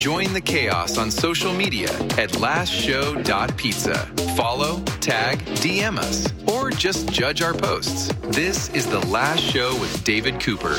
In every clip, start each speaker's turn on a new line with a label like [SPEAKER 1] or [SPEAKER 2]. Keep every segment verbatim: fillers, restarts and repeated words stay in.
[SPEAKER 1] Join the chaos on social media at last show dot pizza. Follow, tag, D M us, or just judge our posts. This is The Last Show with David Cooper.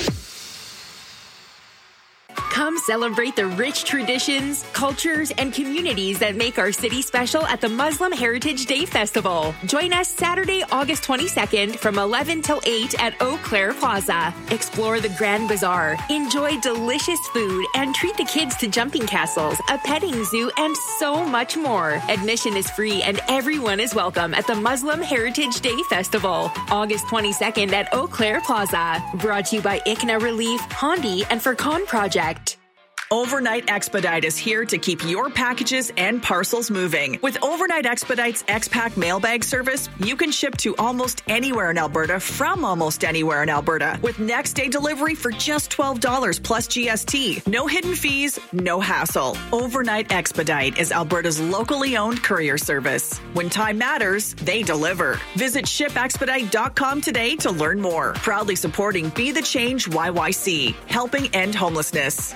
[SPEAKER 2] Come celebrate the rich traditions, cultures, and communities that make our city special at the Muslim Heritage Day Festival. Join us Saturday, August twenty-second from eleven till eight at Eau Claire Plaza. Explore the Grand Bazaar, enjoy delicious food, and treat the kids to jumping castles, a petting zoo, and so much more. Admission is free and everyone is welcome at the Muslim Heritage Day Festival. August twenty-second at Eau Claire Plaza. Brought to you by I C N A Relief, Hondi, and Furcon Project.
[SPEAKER 3] Overnight Expedite is here to keep your packages and parcels moving. With Overnight Expedite's X-Pack mailbag service, you can ship to almost anywhere in Alberta from almost anywhere in Alberta with next day delivery for just twelve dollars plus G S T. No hidden fees, no hassle. Overnight Expedite is Alberta's locally owned courier service. When time matters, they deliver. Visit ship expedite dot com today to learn more. Proudly supporting Be the Change Y Y C, helping end homelessness.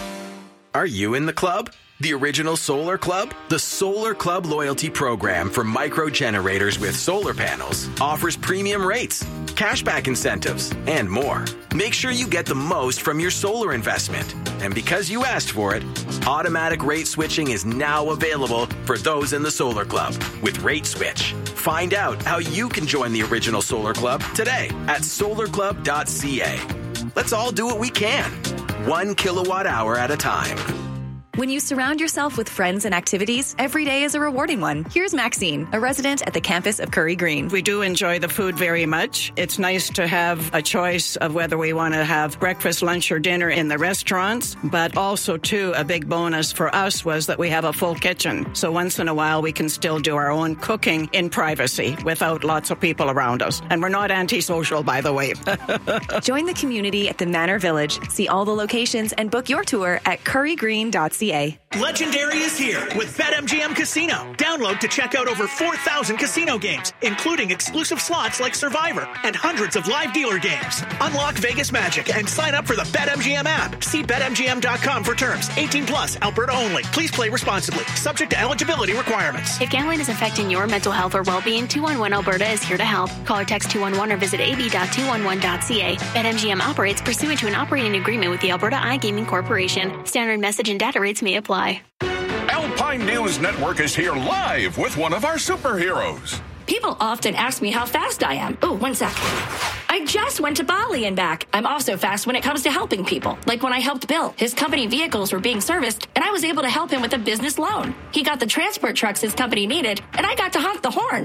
[SPEAKER 4] Are you in the club? The original Solar Club? The Solar Club loyalty program for micro generators with solar panels offers premium rates, cashback incentives, and more. Make sure you get the most from your solar investment. And because you asked for it, automatic rate switching is now available for those in the Solar Club with Rate Switch. Find out how you can join the original Solar Club today at solar club dot c a. Let's all do what we can. One kilowatt hour at a time.
[SPEAKER 5] When you surround yourself with friends and activities, every day is a rewarding one. Here's Maxine, a resident at the campus of Curry Green.
[SPEAKER 6] We do enjoy the food very much. It's nice to have a choice of whether we want to have breakfast, lunch, or dinner in the restaurants. But also, too, a big bonus for us was that we have a full kitchen. So once in a while, we can still do our own cooking in privacy without lots of people around us. And we're not antisocial, by the way.
[SPEAKER 5] Join the community at the Manor Village. See all the locations and book your tour at curry green dot c a.
[SPEAKER 7] Legendary is here with BetMGM Casino. Download to check out over four thousand casino games, including exclusive slots like Survivor and hundreds of live dealer games. Unlock Vegas magic and sign up for the BetMGM app. See bet M G M dot com for terms. eighteen plus, Alberta only. Please play responsibly. Subject to eligibility requirements.
[SPEAKER 8] If gambling is affecting your mental health or well-being, two one one Alberta is here to help. Call or text two one one or visit a b dot two one one dot c a. BetMGM operates pursuant to an operating agreement with the Alberta iGaming Corporation. Standard message and data rates may apply.
[SPEAKER 9] Alpine News Network is here live with one of our superheroes.
[SPEAKER 10] People often ask me how fast I am. Oh, one sec. I just went to Bali and back. I'm also fast when it comes to helping people. Like when I helped Bill. His company vehicles were being serviced, and I was able to help him with a business loan. He got the transport trucks his company needed, and I got to honk the horn.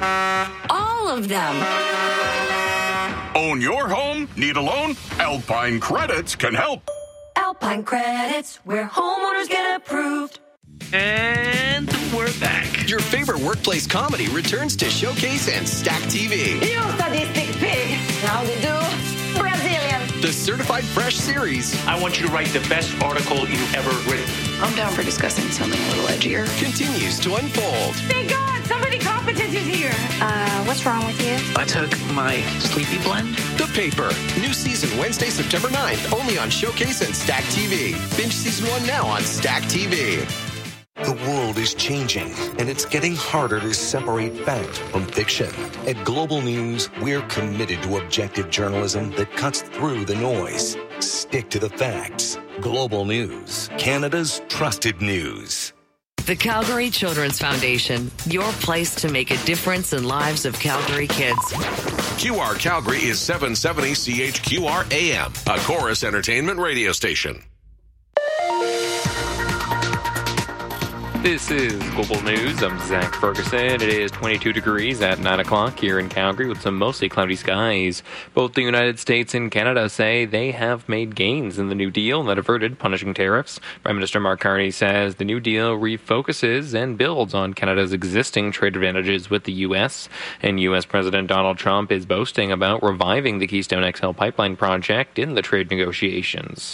[SPEAKER 10] All of them.
[SPEAKER 9] Own your home? Need a loan? Alpine Credits can help.
[SPEAKER 11] Alpine Credits, where homeowners get approved.
[SPEAKER 12] And we're back. Your favorite workplace comedy returns to Showcase and Stack T V.
[SPEAKER 11] You sadistic pig. How do you do? Brazilian.
[SPEAKER 12] The Certified Fresh series.
[SPEAKER 13] I want you to write the best article you've ever written.
[SPEAKER 14] I'm down for discussing something a little edgier.
[SPEAKER 12] Continues to unfold.
[SPEAKER 11] Thank God, somebody competent is here.
[SPEAKER 14] Uh, what's wrong with you?
[SPEAKER 13] I took my sleepy blend.
[SPEAKER 12] The Paper. New season Wednesday, September ninth, only on Showcase and Stack T V. Binge season one now on Stack T V.
[SPEAKER 15] The world is changing, and it's getting harder to separate fact from fiction. At Global News, we're committed to objective journalism that cuts through the noise. Stick to the facts. Global News, Canada's trusted news.
[SPEAKER 16] The Calgary Children's Foundation, your place to make a difference in lives of Calgary kids.
[SPEAKER 17] Q R Calgary is seven seventy C H Q R A M, a Chorus Entertainment radio station.
[SPEAKER 18] This is Global News. I'm Zach Ferguson. It is twenty-two degrees at nine o'clock here in Calgary with some mostly cloudy skies. Both the United States and Canada say they have made gains in the New Deal that averted punishing tariffs. Prime Minister Mark Carney says the New Deal refocuses and builds on Canada's existing trade advantages with the U S. And U S. President Donald Trump is boasting about reviving the Keystone X L pipeline project in the trade negotiations.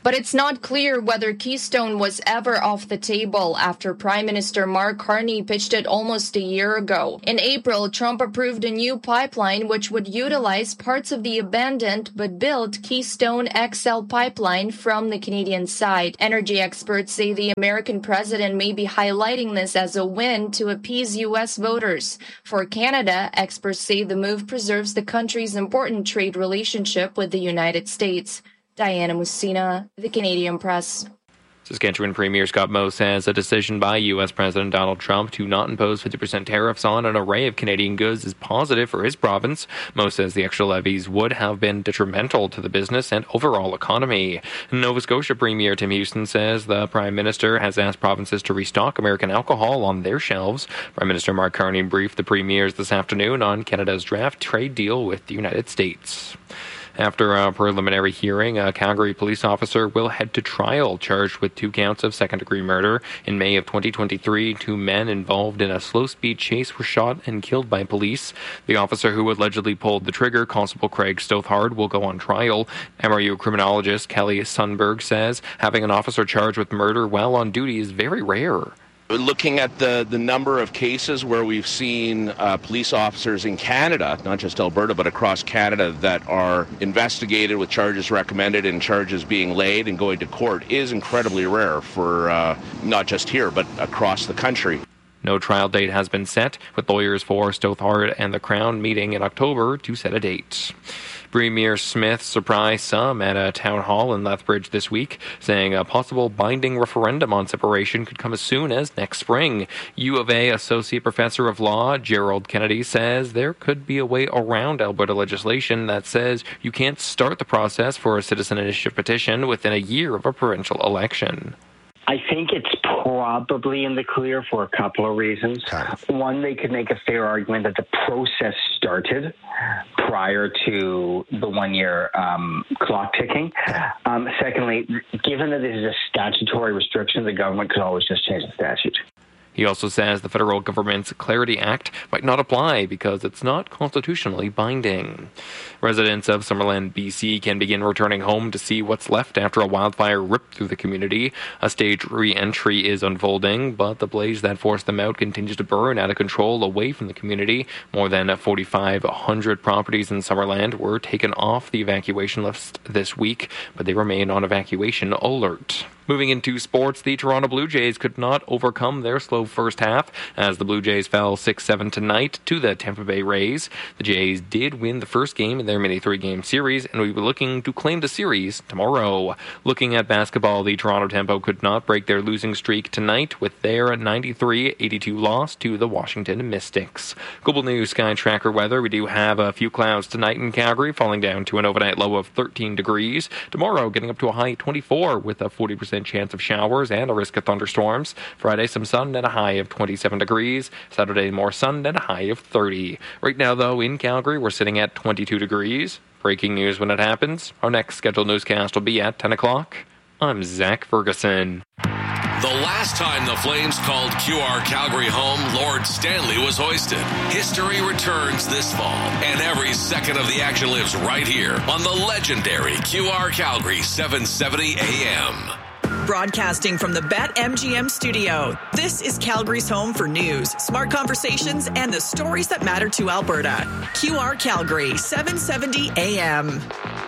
[SPEAKER 19] But it's not clear whether Keystone was ever off the table after Prime Minister Mark Carney pitched it almost a year ago. In April, Trump approved a new pipeline which would utilize parts of the abandoned but built Keystone X L pipeline from the Canadian side. Energy experts say the American president may be highlighting this as a win to appease U S voters. For Canada, experts say the move preserves the country's important trade relationship with the United States. Diana Mussina, The Canadian Press.
[SPEAKER 18] Saskatchewan Premier Scott Moe says a decision by U S President Donald Trump to not impose fifty percent tariffs on an array of Canadian goods is positive for his province. Moe says the extra levies would have been detrimental to the business and overall economy. Nova Scotia Premier Tim Houston says the Prime Minister has asked provinces to restock American alcohol on their shelves. Prime Minister Mark Carney briefed the premiers this afternoon on Canada's draft trade deal with the United States. After a preliminary hearing, a Calgary police officer will head to trial, charged with two counts of second-degree murder. In May of twenty twenty-three, two men involved in a slow-speed chase were shot and killed by police. The officer who allegedly pulled the trigger, Constable Craig Stothard, will go on trial. M R U criminologist Kelly Sundberg says having an officer charged with murder while on duty is very rare.
[SPEAKER 20] Looking at the, the number of cases where we've seen uh, police officers in Canada, not just Alberta, but across Canada, that are investigated with charges recommended and charges being laid and going to court is incredibly rare for uh, not just here, but across the country.
[SPEAKER 18] No trial date has been set, with lawyers for Stothard and the Crown meeting in October to set a date. Premier Smith surprised some at a town hall in Lethbridge this week, saying a possible binding referendum on separation could come as soon as next spring. U of A Associate Professor of Law Gerald Kennedy says there could be a way around Alberta legislation that says you can't start the process for a citizen initiative petition within a year of a provincial election.
[SPEAKER 21] I think it's probably in the clear for a couple of reasons. One, they could make a fair argument that the process started prior to the one-year um, clock ticking. Um, secondly, given that this is a statutory restriction, the government could always just change the statute.
[SPEAKER 18] He also says the federal government's Clarity Act might not apply because it's not constitutionally binding. Residents of Summerland, B C can begin returning home to see what's left after a wildfire ripped through the community. A staged re-entry is unfolding, but the blaze that forced them out continues to burn out of control away from the community. More than forty-five hundred properties in Summerland were taken off the evacuation list this week, but they remain on evacuation alert. Moving into sports, the Toronto Blue Jays could not overcome their slow first half as the Blue Jays fell six seven tonight to the Tampa Bay Rays. The Jays did win the first game in their mini three-game series and will be looking to claim the series tomorrow. Looking at basketball, the Toronto Tempo could not break their losing streak tonight with their ninety-three eighty-two loss to the Washington Mystics. Global News Sky Tracker weather. We do have a few clouds tonight in Calgary, falling down to an overnight low of thirteen degrees. Tomorrow, getting up to a high twenty-four with a forty percent chance of showers and a risk of thunderstorms. Friday, some sun and a high of twenty-seven degrees. Saturday, more sun and a high of thirty. Right now, though, in Calgary, we're sitting at twenty-two degrees. Breaking news when it happens. Our next scheduled newscast will be at ten o'clock. I'm Zach Ferguson.
[SPEAKER 17] The last time the Flames called Q R Calgary home, Lord Stanley was hoisted. History returns this fall, and every second of the action lives right here on the legendary Q R Calgary seven seventy A M.
[SPEAKER 3] Broadcasting from the BetMGM studio, this is Calgary's home for news, smart conversations, and the stories that matter to Alberta. Q R Calgary, seven seventy A M.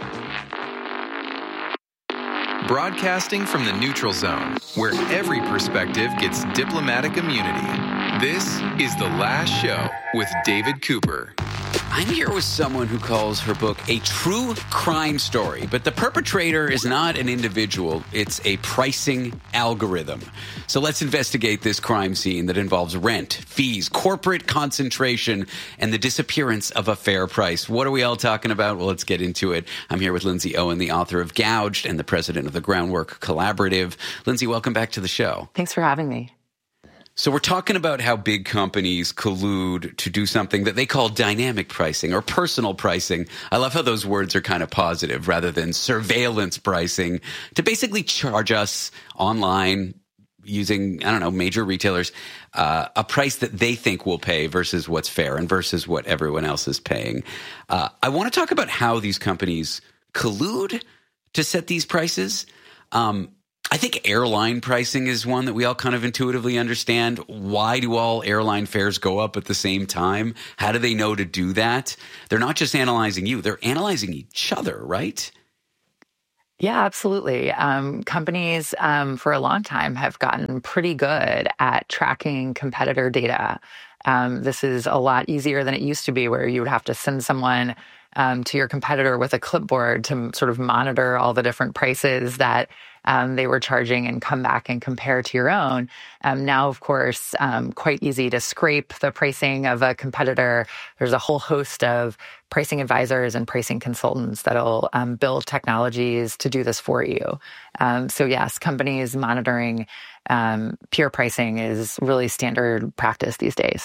[SPEAKER 1] Broadcasting from the neutral zone, where every perspective gets diplomatic immunity. This is The Last Show with David Cooper.
[SPEAKER 22] I'm here with someone who calls her book a true crime story, but the perpetrator is not an individual. It's a pricing algorithm. So let's investigate this crime scene that involves rent, fees, corporate concentration, and the disappearance of a fair price. What are we all talking about? Well, let's get into it. I'm here with Lindsay Owen, the author of Gouged and the president of the Groundwork Collaborative. Lindsay, welcome back to the show.
[SPEAKER 23] Thanks for having me.
[SPEAKER 22] So we're talking about how big companies collude to do something that they call dynamic pricing or personal pricing. I love how those words are kind of positive rather than surveillance pricing, to basically charge us online using, I don't know, major retailers, uh, a price that they think we'll pay versus what's fair and versus what everyone else is paying. Uh, I want to talk about how these companies collude to set these prices. Um, I think airline pricing is one that we all kind of intuitively understand. Why do all airline fares go up at the same time? How do they know to do that? They're not just analyzing you, they're analyzing each other, right?
[SPEAKER 2] Yeah, absolutely. Um, companies um, for a long time have gotten pretty good at tracking competitor data. Um, this is a lot easier than it used to be, where you would have to send someone um, to your competitor with a clipboard to sort of monitor all the different prices that um, they were charging and come back and compare to your own. Um, now, of course, um, quite easy to scrape the pricing of a competitor. There's a whole host of pricing advisors and pricing consultants that'll um, build technologies to do this for you. Um, so yes, companies monitoring um, peer pricing is really standard practice these days.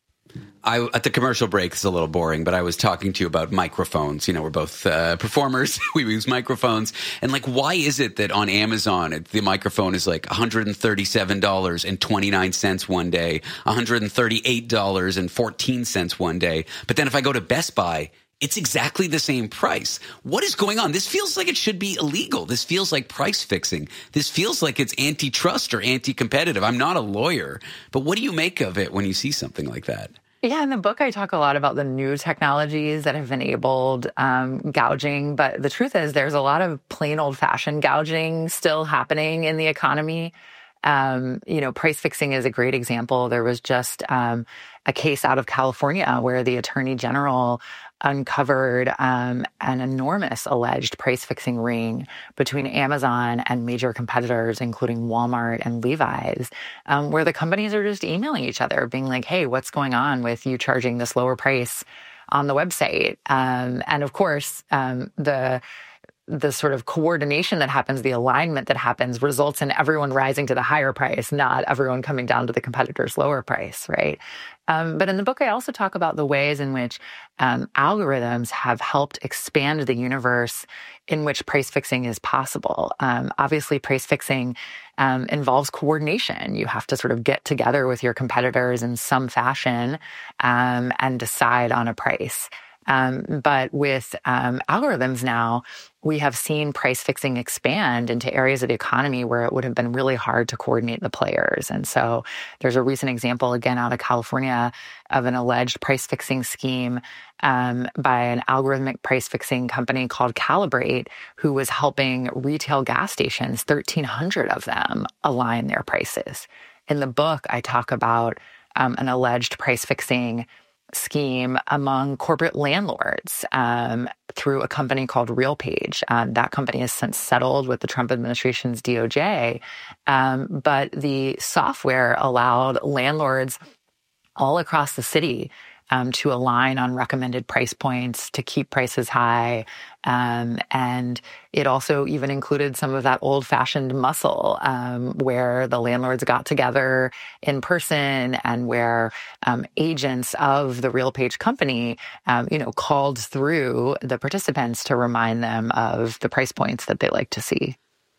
[SPEAKER 22] I, at the commercial break, it's a little boring, but I was talking to you about microphones. You know, we're both uh, performers. We use microphones. And like, why is it that on Amazon, it, the microphone is like one hundred thirty-seven dollars and twenty-nine cents one day, one hundred thirty-eight dollars and fourteen cents one day. But then if I go to Best Buy, it's exactly the same price. What is going on? This feels like it should be illegal. This feels like price fixing. This feels like it's antitrust or anti-competitive. I'm not a lawyer, but what do you make of it when you see something like that?
[SPEAKER 2] Yeah, in the book, I talk a lot about the new technologies that have enabled um, gouging. But the truth is, there's a lot of plain old-fashioned gouging still happening in the economy. Um, you know, price fixing is a great example. There was just um, a case out of California where the Attorney General uncovered um, an enormous alleged price-fixing ring between Amazon and major competitors, including Walmart and Levi's, um, where the companies are just emailing each other, being like, hey, what's going on with you charging this lower price on the website? Um, and of course, um, the the sort of coordination that happens, the alignment that happens, results in everyone rising to the higher price, not everyone coming down to the competitor's lower price, right? Um, but in the book, I also talk about the ways in which um, algorithms have helped expand the universe in which price fixing is possible. Um, obviously, price fixing um, involves coordination. You have to sort of get together with your competitors in some fashion um, and decide on a price. Um, but with um, algorithms now, we have seen price fixing expand into areas of the economy where it would have been really hard to coordinate the players. And so there's a recent example, again, out of California of an alleged price fixing scheme um, by an algorithmic price fixing company called Calibrate, who was helping retail gas stations, thirteen hundred of them, align their prices. In the book, I talk about um, an alleged price fixing scheme among corporate landlords um, through a company called RealPage. Um, that company has since settled with the Trump administration's D O J. Um, but the software allowed landlords all across the city um, to align on recommended price points, to keep prices high. Um, and it also even included some of that old-fashioned muscle um, where the landlords got together in person and where um, agents of the RealPage company, um, you know, called through the participants to remind them of the price points that they like to see.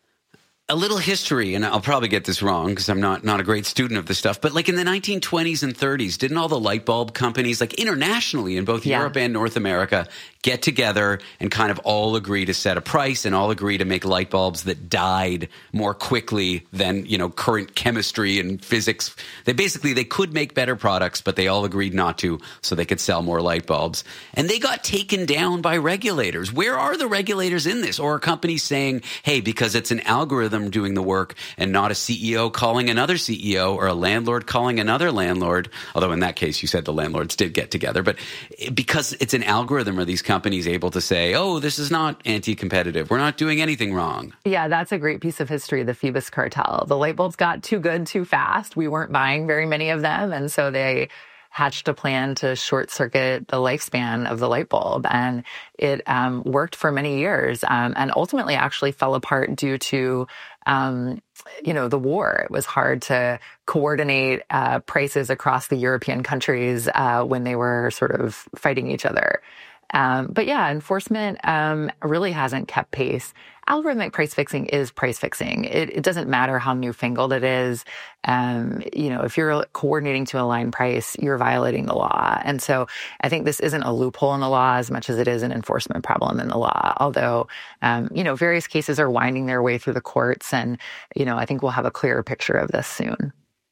[SPEAKER 22] A little history, and I'll probably get this wrong because I'm not, not a great student of this stuff, but like in the nineteen twenties and thirties, didn't all the light bulb companies, like internationally in both yeah. Europe and North America, get together and kind of all agree to set a price and all agree to make light bulbs that died more quickly than, you know, current chemistry and physics? They basically, they could make better products, but they all agreed not to so they could sell more light bulbs. And they got taken down by regulators. Where are the regulators in this? Or are companies saying, hey, because it's an algorithm doing the work and not a C E O calling another C E O or a landlord calling another landlord, although in that case you said the landlords did get together, but because it's an algorithm, are these companies able to say, oh, this is not anti-competitive, we're not doing anything wrong?
[SPEAKER 2] Yeah, that's a great piece of history, the Phoebus cartel. The light bulbs got too good too fast. We weren't buying very many of them, and so they hatched a plan to short circuit the lifespan of the light bulb. And it um, worked for many years um, and ultimately actually fell apart due to, um, you know, the war. It was hard to coordinate uh, prices across the European countries uh, when they were sort of fighting each other. Um, but yeah, enforcement um, really hasn't kept pace. Algorithmic price fixing is price fixing. It, it doesn't matter how newfangled it is. Um, you know, if you're coordinating to align price, you're violating the law. And so I think this isn't a loophole in the law as much as it is an enforcement problem in the law. Although, um, you know, various cases are winding their way through the courts. And, you know, I think we'll have a clearer picture of this soon.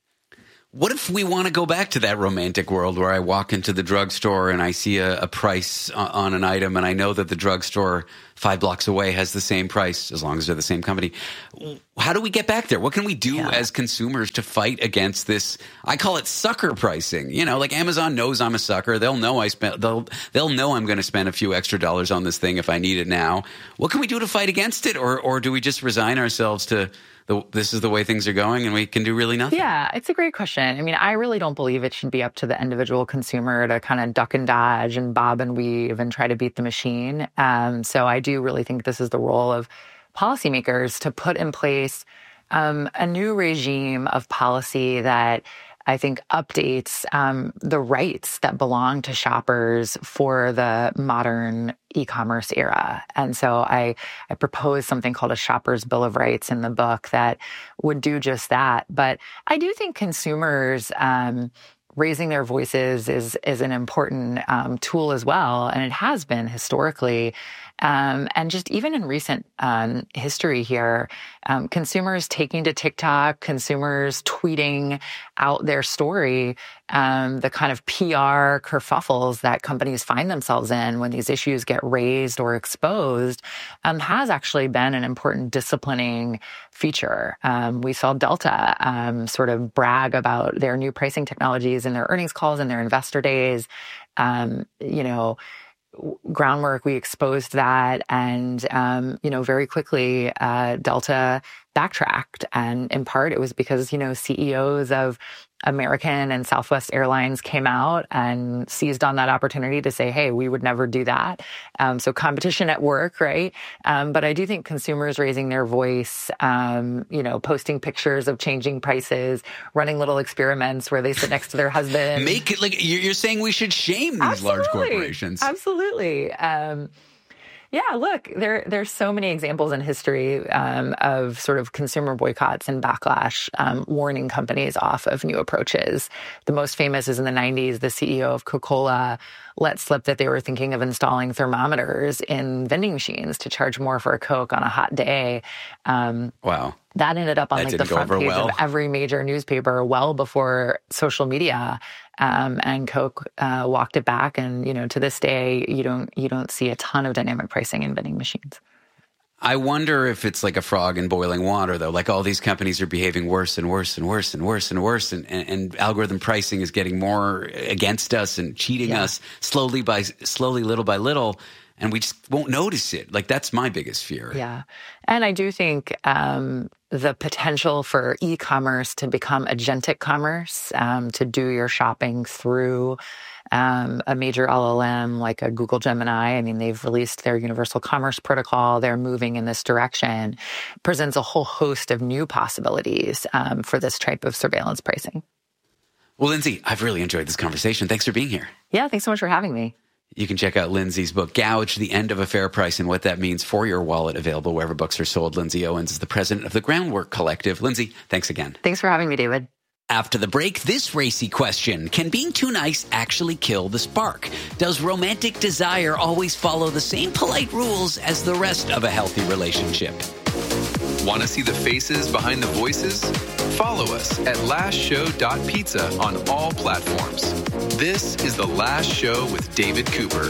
[SPEAKER 22] What if we want to go back to that romantic world where I walk into the drugstore and I see a, a price on an item and I know that the drugstore five blocks away has the same price as long as they're the same company? How do we get back there? What can we do yeah. as consumers to fight against this? I call it sucker pricing. You know, like Amazon knows I'm a sucker. They'll know I spent. They'll they'll know I'm going to spend a few extra dollars on this thing if I need it now. What can we do to fight against it, or or do we just resign ourselves to The, this is the way things are going and we can do really nothing?
[SPEAKER 2] Yeah, it's a great question. I mean, I really don't believe it should be up to the individual consumer to kind of duck and dodge and bob and weave and try to beat the machine. Um, so I do really think this is the role of policymakers to put in place um, a new regime of policy that I think updates um, the rights that belong to shoppers for the modern e-commerce era. And so I, I propose something called a Shopper's Bill of Rights in the book that would do just that. But I do think consumers um, raising their voices is, is an important um, tool as well. And it has been historically. Um, and just even in recent um, history here, um, consumers taking to TikTok, consumers tweeting out their story, um, the kind of P R kerfuffles that companies find themselves in when these issues get raised or exposed, um, has actually been an important disciplining feature. Um, we saw Delta um, sort of brag about their new pricing technologies in their earnings calls and their investor days. Um, you know, Groundwork, we exposed that, and um, you know, very quickly, uh, Delta backtracked, and in part it was because you know C E Os of American and Southwest Airlines came out and seized on that opportunity to say, hey, we would never do that. Um, so competition at work, right? Um, but I do think consumers raising their voice, um, you know, posting pictures of changing prices, running little experiments where they sit next to their husband.
[SPEAKER 22] Make it like you're saying we should shame these
[SPEAKER 2] Absolutely.
[SPEAKER 22] large corporations.
[SPEAKER 2] Absolutely. Um, Yeah, look, there there's so many examples in history um, of sort of consumer boycotts and backlash, um, warning companies off of new approaches. The most famous is in the nineties, the C E O of Coca-Cola let slip that they were thinking of installing thermometers in vending machines to charge more for a Coke on a hot day. Um,
[SPEAKER 22] wow.
[SPEAKER 2] That ended up on
[SPEAKER 22] that
[SPEAKER 2] like the front page well. of every major newspaper well before social media. Um, and Coke uh, walked it back, and you know, to this day, you don't you don't see a ton of dynamic pricing in vending machines.
[SPEAKER 22] I wonder if it's like a frog in boiling water, though. Like all these companies are behaving worse and worse and worse and worse and worse, and, and, and algorithm pricing is getting more against us and cheating yeah. us slowly by slowly, little by little. And we just won't notice it. Like, that's my biggest fear.
[SPEAKER 2] Yeah. And I do think um, the potential for e-commerce to become agentic commerce, um, to do your shopping through um, a major L L M like a Google Gemini. I mean, they've released their Universal Commerce Protocol. They're moving in this direction. Presents a whole host of new possibilities um, for this type of surveillance pricing.
[SPEAKER 22] Well, Lindsay, I've really enjoyed this conversation. Thanks for being here.
[SPEAKER 2] Yeah, thanks so much for having me.
[SPEAKER 22] You can check out Lindsay's book, Gouge, The End of a Fair Price and What That Means for Your Wallet, available wherever books are sold. Lindsay Owens is the president of the Groundwork Collective. Lindsay, thanks again.
[SPEAKER 2] Thanks for having me, David.
[SPEAKER 22] After the break, this racy question. Can being too nice actually kill the spark? Does romantic desire always follow the same polite rules as the rest of a healthy relationship?
[SPEAKER 1] Want to see the faces behind the voices? Follow us at last show dot pizza on all platforms. This is The Last Show with David Cooper.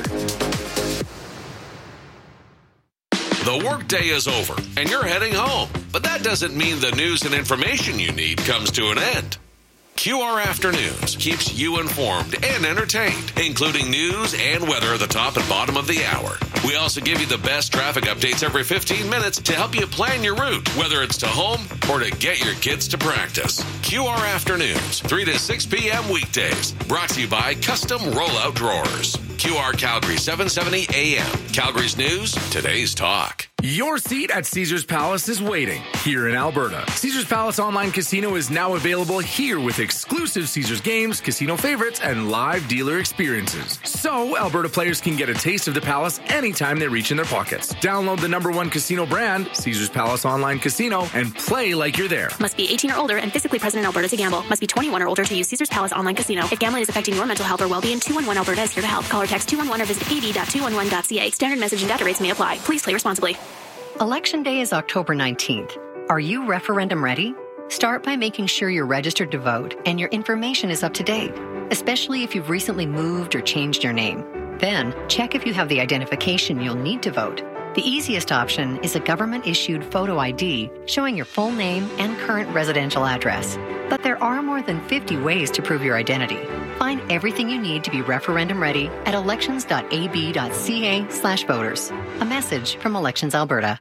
[SPEAKER 17] The workday is over and you're heading home, but that doesn't mean the news and information you need comes to an end. Q R Afternoons keeps you informed and entertained, including news and weather at the top and bottom of the hour. We also give you the best traffic updates every fifteen minutes to help you plan your route, whether it's to home or to get your kids to practice. Q R Afternoons, three to six p.m. weekdays. Brought to you by Custom Rollout Drawers. Q R Calgary, seven seventy A M. Calgary's news, today's talk.
[SPEAKER 4] Your seat at Caesars Palace is waiting here in Alberta. Caesars Palace Online Casino is now available here with exclusive Caesars games, casino favorites, and live dealer experiences. So Alberta players can get a taste of the Palace anytime they reach in their pockets. Download the number one casino brand, Caesars Palace Online Casino, and play like you're there.
[SPEAKER 8] Must be eighteen or older and physically present in Alberta to gamble. Must be twenty-one or older to use Caesars Palace Online Casino. If gambling is affecting your mental health or well-being, two one one Alberta is here to help. Call or text two one one or visit a b dot two one one dot c a. Standard message and data rates may apply. Please play responsibly.
[SPEAKER 6] Election Day is October nineteenth. Are you referendum ready? Start by making sure you're registered to vote and your information is up to date, especially if you've recently moved or changed your name. Then, check if you have the identification you'll need to vote. The easiest option is a government-issued photo I D showing your full name and current residential address. But there are more than fifty ways to prove your identity. Find everything you need to be referendum ready at elections dot a b dot c a slash voters. A message from Elections Alberta.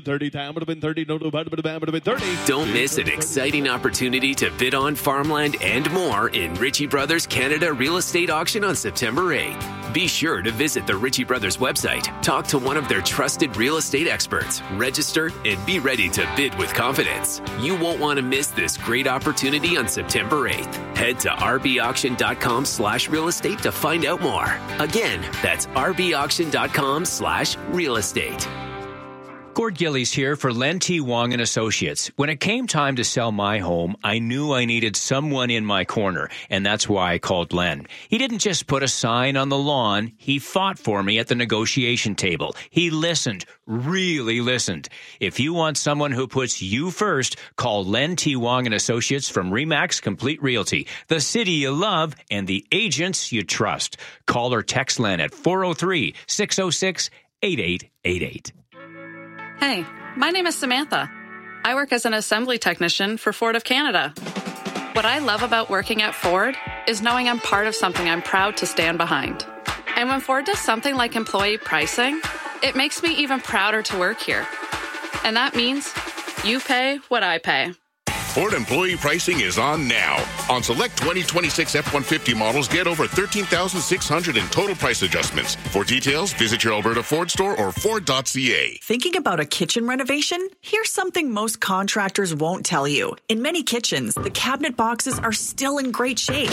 [SPEAKER 23] Don't miss an exciting opportunity to bid on farmland and more in Ritchie Brothers Canada Real Estate Auction on September eighth. Be sure to visit the Ritchie Brothers website, talk to one of their trusted real estate experts, register, and be ready to bid with confidence. You won't want to miss this great opportunity on September eighth. Head to r b auction dot com slash real estate to find out more. Again, that's r b auction dot com slash real estate.
[SPEAKER 24] Gord Gillies here for Len T. Wong and Associates. When it came time to sell my home, I knew I needed someone in my corner, and that's why I called Len. He didn't just put a sign on the lawn. He fought for me at the negotiation table. He listened, really listened. If you want someone who puts you first, call Len T. Wong and Associates from Remax Complete Realty, the city you love and the agents you trust. Call or text Len at four oh three, six oh six, eight eight eight eight.
[SPEAKER 25] Hey, my name is Samantha. I work as an assembly technician for Ford of Canada. What I love about working at Ford is knowing I'm part of something I'm proud to stand behind. And when Ford does something like employee pricing, it makes me even prouder to work here. And that means you pay what I pay.
[SPEAKER 9] Ford employee pricing is on now. On select twenty twenty-six F one fifty models, get over thirteen thousand six hundred dollars in total price adjustments. For details, visit your Alberta Ford store or Ford dot c a.
[SPEAKER 3] Thinking about a kitchen renovation? Here's something most contractors won't tell you. In many kitchens, the cabinet boxes are still in great shape.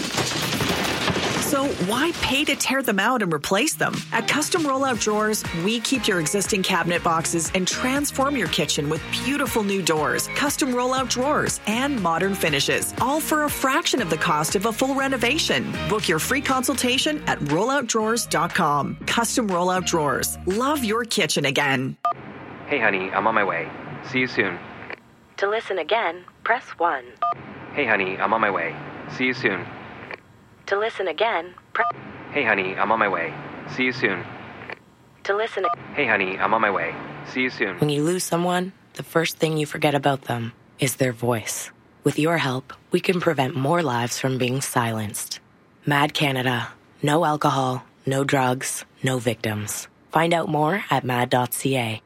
[SPEAKER 3] So why pay to tear them out and replace them? At Custom Rollout Drawers, we keep your existing cabinet boxes and transform your kitchen with beautiful new doors, custom rollout drawers, and modern finishes, all for a fraction of the cost of a full renovation. Book your free consultation at rollout drawers dot com. Custom Rollout Drawers. Love your kitchen again.
[SPEAKER 26] Hey, honey, I'm on my way. See you soon.
[SPEAKER 27] To listen again, press one.
[SPEAKER 26] Hey, honey, I'm on my way. See you soon.
[SPEAKER 27] To listen again, press...
[SPEAKER 26] Hey, honey, I'm on my way. See you soon.
[SPEAKER 27] To listen...
[SPEAKER 26] Hey, honey, I'm on my way. See you soon.
[SPEAKER 27] When you lose someone, the first thing you forget about them is their voice. With your help, we can prevent more lives from being silenced. Mad Canada. No alcohol, no drugs, no victims. Find out more at mad dot c a.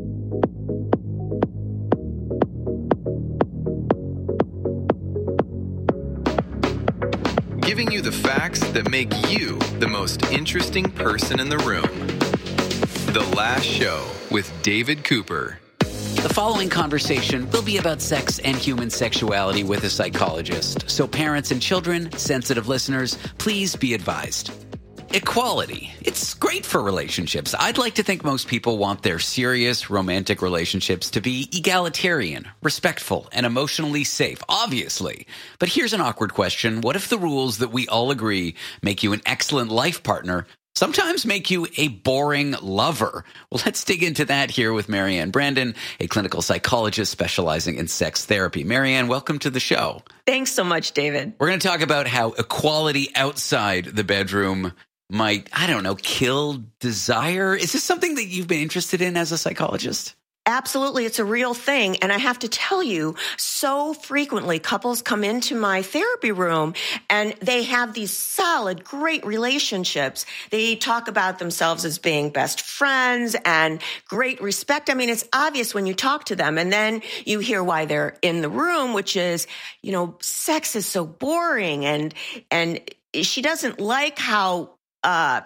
[SPEAKER 1] Giving you the facts that make you the most interesting person in the room. The Last Show with David Cooper.
[SPEAKER 22] The following conversation will be about sex and human sexuality with a psychologist. So parents and children, sensitive listeners, please be advised. Equality. It's great for relationships. I'd like to think most people want their serious romantic relationships to be egalitarian, respectful, and emotionally safe, obviously. But here's an awkward question. What if the rules that we all agree make you an excellent life partner sometimes make you a boring lover? Well, let's dig into that here with Marianne Brandon, a clinical psychologist specializing in sex therapy. Marianne, welcome to the show.
[SPEAKER 28] Thanks so much, David.
[SPEAKER 22] We're going to talk about how equality outside the bedroom might, I don't know, kill desire. Is this something that you've been interested in as a psychologist?
[SPEAKER 28] Absolutely. It's a real thing. And I have to tell you, so frequently couples come into my therapy room and they have these solid, great relationships. They talk about themselves as being best friends and great respect. I mean, it's obvious when you talk to them, and then you hear why they're in the room, which is, you know, sex is so boring, and, and she doesn't like how uh,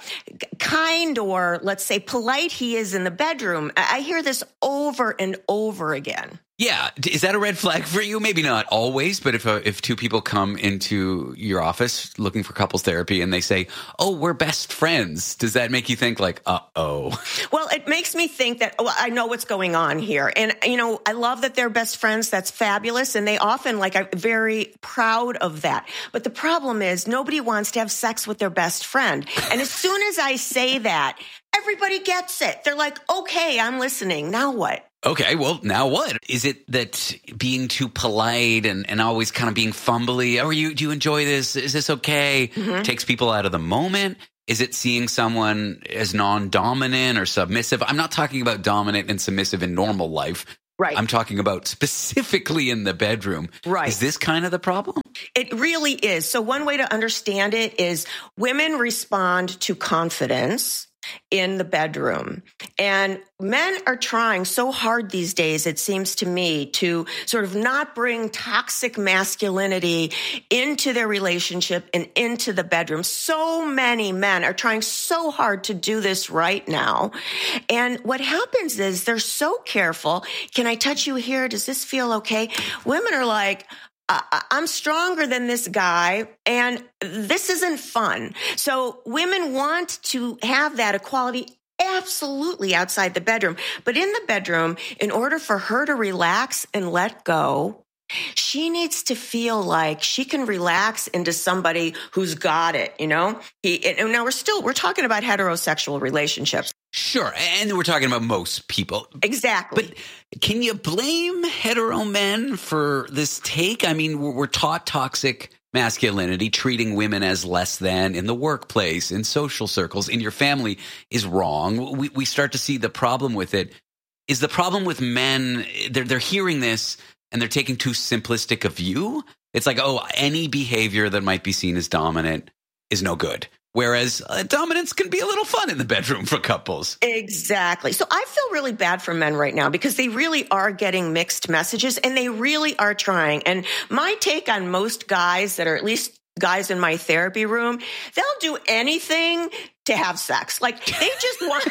[SPEAKER 28] kind or, let's say, polite he is in the bedroom. I hear this over and over again.
[SPEAKER 22] Yeah. Is that a red flag for you? Maybe not always, but if uh, if two people come into your office looking for couples therapy and they say, oh, we're best friends, does that make you think like, uh-oh?
[SPEAKER 28] Well, it makes me think that, well, I know what's going on here. And, you know, I love that they're best friends. That's fabulous. And they often, like, are very proud of that. But the problem is nobody wants to have sex with their best friend. And as soon as I say that, everybody gets it. They're like, okay, I'm listening. Now what?
[SPEAKER 22] Okay, well, now what? Is it that being too polite and, and always kind of being fumbly, oh, you, do you enjoy this? Is this okay? Mm-hmm. Takes people out of the moment? Is it seeing someone as non-dominant or submissive? I'm not talking about dominant and submissive in normal life.
[SPEAKER 28] Right.
[SPEAKER 22] I'm talking about specifically in the bedroom.
[SPEAKER 28] Right.
[SPEAKER 22] Is this kind of the problem?
[SPEAKER 28] It really is. So one way to understand it is women respond to confidence in the bedroom. And men are trying so hard these days, it seems to me, to sort of not bring toxic masculinity into their relationship and into the bedroom. So many men are trying so hard to do this right now. And what happens is they're so careful. Can I touch you here? Does this feel okay? Women are like, I'm stronger than this guy, and this isn't fun. So women want to have that equality absolutely outside the bedroom. But in the bedroom, in order for her to relax and let go, she needs to feel like she can relax into somebody who's got it, you know? He, and now we're still, we're talking about heterosexual relationships.
[SPEAKER 22] Sure. And we're talking about most people.
[SPEAKER 28] Exactly.
[SPEAKER 22] But can you blame hetero men for this take? I mean, we're taught toxic masculinity, treating women as less than in the workplace, in social circles, in your family is wrong. We, we start to see the problem with it. Is the problem with men, they're, they're hearing this and they're taking too simplistic a view? It's like, oh, any behavior that might be seen as dominant is no good. Whereas uh, dominance can be a little fun in the bedroom for couples.
[SPEAKER 28] Exactly. So I feel really bad for men right now because they really are getting mixed messages and they really are trying. And my take on most guys that are at least guys in my therapy room, they'll do anything to have sex. Like they just want...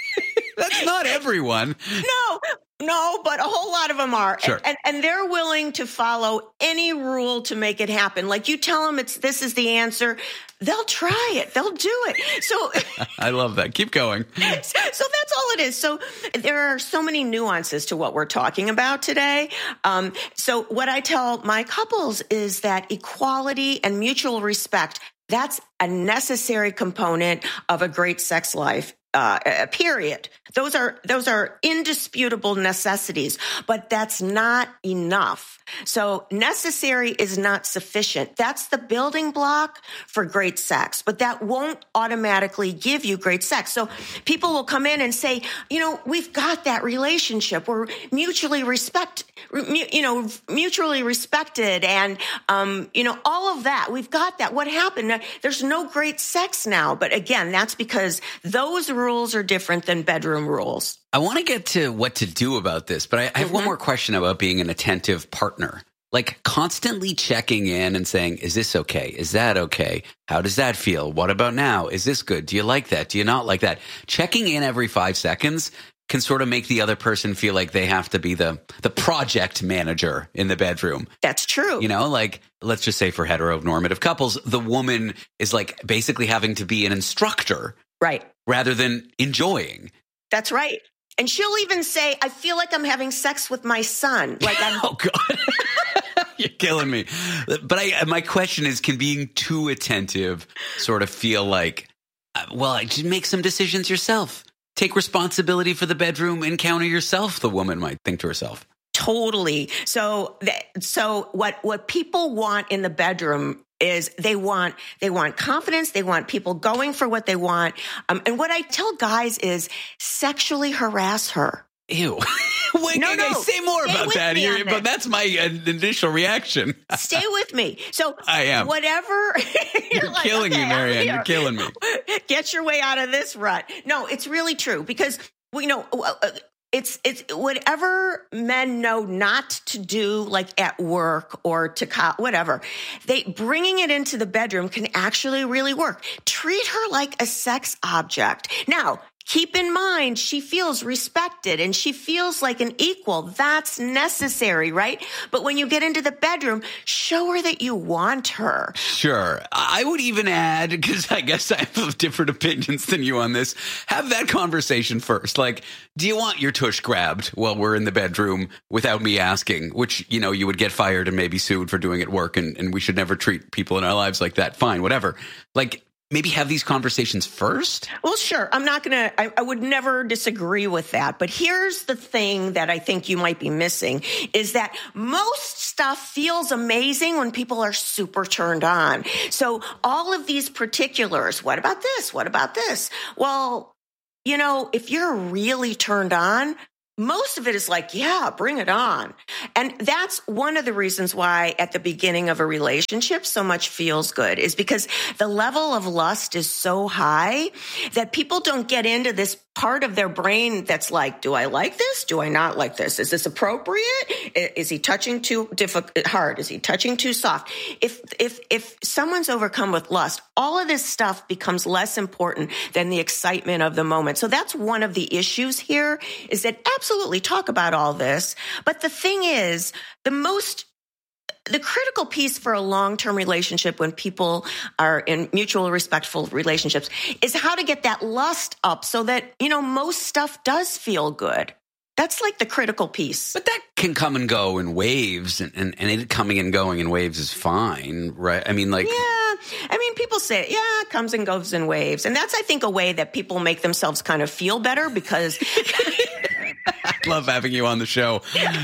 [SPEAKER 22] That's not everyone.
[SPEAKER 28] No, no, but a whole lot of them are.
[SPEAKER 22] Sure.
[SPEAKER 28] And, and they're willing to follow any rule to make it happen. Like you tell them it's this is the answer, they'll try it. They'll do it. So
[SPEAKER 22] I love that. Keep going.
[SPEAKER 28] So that's all it is. So there are so many nuances to what we're talking about today. Um, so what I tell my couples is that equality and mutual respect, that's a necessary component of a great sex life. Uh, period. Those are those are indisputable necessities, but that's not enough. So necessary is not sufficient. That's the building block for great sex, but that won't automatically give you great sex. So people will come in and say, you know, we've got that relationship. We're mutually respect, you know, mutually respected, and um, you know, all of that. We've got that. What happened? There's no great sex now, but again, that's because those rules are different than bedroom rules.
[SPEAKER 22] I want to get to what to do about this, but I, I have mm-hmm. one more question about being an attentive partner. Like constantly checking in and saying, is this okay? Is that okay? How does that feel? What about now? Is this good? Do you like that? Do you not like that? Checking in every five seconds can sort of make the other person feel like they have to be the, the project manager in the bedroom.
[SPEAKER 28] That's true.
[SPEAKER 22] You know, like, let's just say for heteronormative couples, the woman is like basically having to be an instructor.
[SPEAKER 28] Right.
[SPEAKER 22] Rather than enjoying.
[SPEAKER 28] That's right. And she'll even say, I feel like I'm having sex with my son. Like I'm
[SPEAKER 22] Oh, God. You're killing me. But I, my question is, can being too attentive sort of feel like, well, just make some decisions yourself. Take responsibility for the bedroom, encounter yourself, the woman might think to herself.
[SPEAKER 28] Totally. So, so what, what people want in the bedroom is they want, they want confidence. They want people going for what they want. Um, and what I tell guys is sexually harass her.
[SPEAKER 22] Ew. Wait,
[SPEAKER 28] no, no.
[SPEAKER 22] Say more about that here, but that's my uh, initial reaction.
[SPEAKER 28] Stay with me. So
[SPEAKER 22] I am.
[SPEAKER 28] Whatever.
[SPEAKER 22] You're, you're like, killing okay, me, Marianne. You're killing me.
[SPEAKER 28] Get your way out of this rut. No, it's really true because we know uh, it's it's whatever men know not to do, like at work or to co- whatever. They bringing it into the bedroom can actually really work. Treat her like a sex object. Now, keep in mind, she feels respected and she feels like an equal. That's necessary, right? But when you get into the bedroom, show her that you want her.
[SPEAKER 22] Sure. I would even add, because I guess I have different opinions than you on this, have that conversation first. Like, do you want your tush grabbed while we're in the bedroom without me asking? Which, you know, you would get fired and maybe sued for doing at work, and, and we should never treat people in our lives like that. Fine, whatever. Like, maybe have these conversations first?
[SPEAKER 28] Well, sure. I'm not going to, I, I would never disagree with that. But here's the thing that I think you might be missing is that most stuff feels amazing when people are super turned on. So all of these particulars, what about this? What about this? Well, you know, if you're really turned on, most of it is like, yeah, bring it on. And that's one of the reasons why at the beginning of a relationship, so much feels good is because the level of lust is so high that people don't get into this part of their brain that's like, do I like this? Do I not like this? Is this appropriate? Is he touching too difficult, hard? Is he touching too soft? If, if, if someone's overcome with lust, all of this stuff becomes less important than the excitement of the moment. So that's one of the issues here is that absolutely talk about all this. But the thing is, the most The critical piece for a long-term relationship when people are in mutual respectful relationships is how to get that lust up so that, you know, most stuff does feel good. That's like the critical piece.
[SPEAKER 22] But that can come and go in waves, and, and, and it coming and going in waves is fine, right? I mean, like...
[SPEAKER 28] Yeah. I mean, people say, yeah, it comes and goes in waves. And that's, I think, a way that people make themselves kind of feel better because...
[SPEAKER 22] I love having you on the show.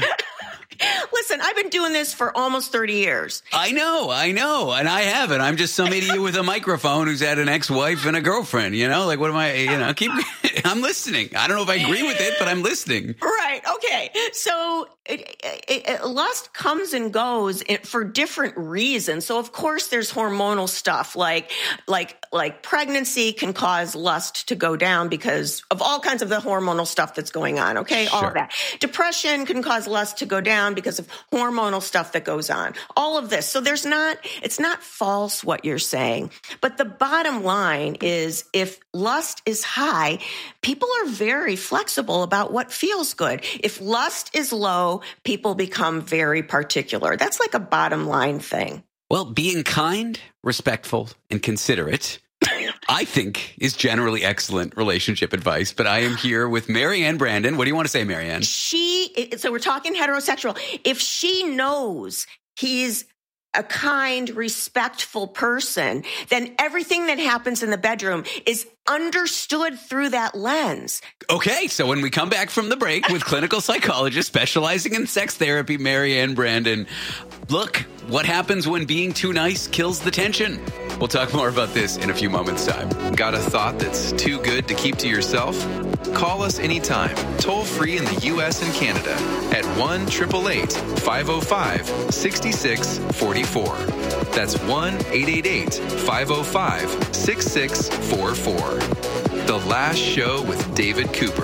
[SPEAKER 28] Listen, I've been doing this for almost thirty years.
[SPEAKER 22] I know, I know, and I haven't. I'm just some idiot with a microphone who's had an ex-wife and a girlfriend, you know? Like, what am I, you know, keep, I'm listening. I don't know if I agree with it, but I'm listening.
[SPEAKER 28] Right, okay. So it, it, it, lust comes and goes for different reasons. So, of course, there's hormonal stuff, like, like, like pregnancy can cause lust to go down because of all kinds of the hormonal stuff that's going on, okay? All
[SPEAKER 22] Sure.
[SPEAKER 28] of that. Depression can cause lust to go down because of hormonal stuff that goes on. All of this. So there's not, it's not false what you're saying. But the bottom line is if lust is high, people are very flexible about what feels good. If lust is low, people become very particular. That's like a bottom line thing.
[SPEAKER 22] Well, being kind, respectful, and considerate, I think, is generally excellent relationship advice. But I am here with Marianne Brandon. What do you want to say, Marianne?
[SPEAKER 28] She, so we're talking heterosexual. If she knows he's a kind, respectful person, then everything that happens in the bedroom is understood through that lens.
[SPEAKER 22] Okay, so when we come back from the break with clinical psychologist specializing in sex therapy, Marianne Brandon, look, what happens when being too nice kills the tension? We'll talk more about this in a few moments' time.
[SPEAKER 1] Got a thought that's too good to keep to yourself? Call us anytime, toll free in the U S and Canada at one eight eight eight, five oh five, six six four four. That's one eight eight eight, five oh five, six six four four. The Last Show with David Cooper.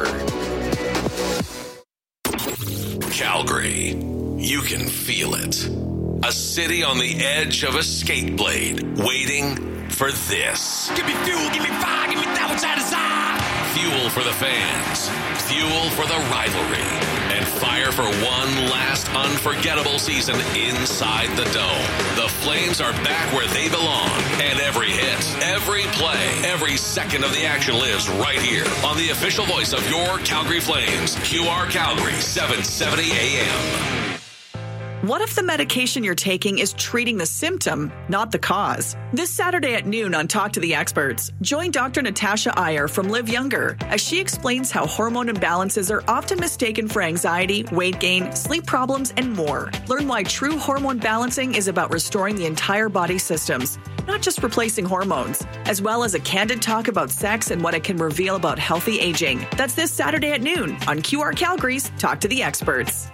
[SPEAKER 17] Calgary. You can feel it. A city on the edge of a skate blade, waiting for this.
[SPEAKER 5] Give me fuel, give me fire, give me that which I desire.
[SPEAKER 17] Fuel for the fans, fuel for the rivalry, and fire for one last unforgettable season inside the Dome. The Flames are back where they belong, and every hit, every play, every second of the action lives right here on the official voice of your Calgary Flames, Q R Calgary, seven seventy A M.
[SPEAKER 3] What if the medication you're taking is treating the symptom, not the cause? This Saturday at noon on Talk to the Experts, join Doctor Natasha Iyer from Live Younger as she explains how hormone imbalances are often mistaken for anxiety, weight gain, sleep problems, and more. Learn why true hormone balancing is about restoring the entire body systems, not just replacing hormones, as well as a candid talk about sex and what it can reveal about healthy aging. That's this Saturday at noon on Q R Calgary's Talk to the Experts.